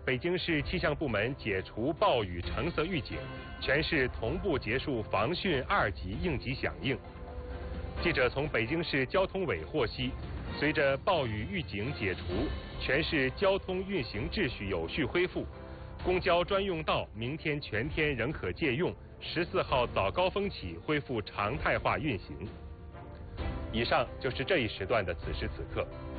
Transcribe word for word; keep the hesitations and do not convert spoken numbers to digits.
北京市气象部门解除暴雨橙色预警，全市同步结束防汛二级应急响应。记者从北京市交通委获悉，随着暴雨预警解除，全市交通运行秩序有序恢复，公交专用道明天全天仍可借用，十四号早高峰起恢复常态化运行。以上就是这一时段的此时此刻。